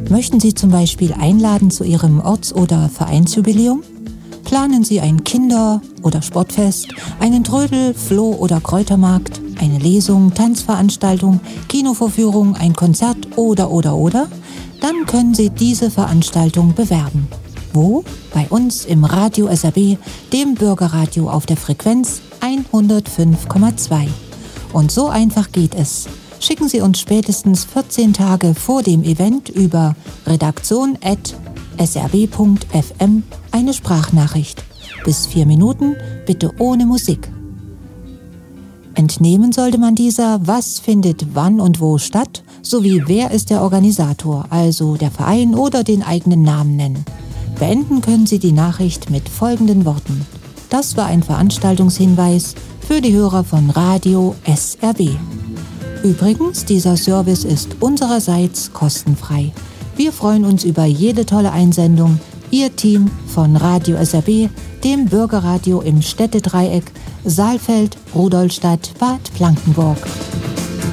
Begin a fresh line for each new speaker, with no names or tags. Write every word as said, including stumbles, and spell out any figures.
Möchten Sie zum Beispiel einladen zu Ihrem Orts- oder Vereinsjubiläum? Planen Sie ein Kinder- oder Sportfest, einen Trödel-, Floh- oder Kräutermarkt, eine Lesung, Tanzveranstaltung, Kinovorführung, ein Konzert oder, oder, oder? Dann können Sie diese Veranstaltung bewerben. Wo? Bei uns im Radio S R B, dem Bürgerradio auf der Frequenz hundertfünf Komma zwei. Und so einfach geht es. Schicken Sie uns spätestens vierzehn Tage vor dem Event über redaktion at s r b punkt f m eine Sprachnachricht. Bis vier Minuten, bitte ohne Musik. Entnehmen sollte man dieser, was findet wann und wo statt, sowie wer ist der Organisator, also der Verein oder den eigenen Namen nennen. Beenden können Sie die Nachricht mit folgenden Worten. Das war ein Veranstaltungshinweis für die Hörer von Radio S R B. Übrigens, dieser Service ist unsererseits kostenfrei. Wir freuen uns über jede tolle Einsendung. Ihr Team von Radio S R B, dem Bürgerradio im Städtedreieck, Saalfeld, Rudolstadt, Bad Blankenburg.